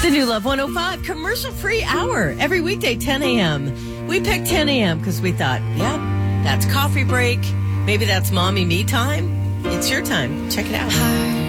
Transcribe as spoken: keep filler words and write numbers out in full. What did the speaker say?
The new Love one oh five commercial-free hour every weekday, ten a.m. We picked ten a.m. because we thought, yeah, that's coffee break. Maybe that's mommy me time. It's your time. Check it out.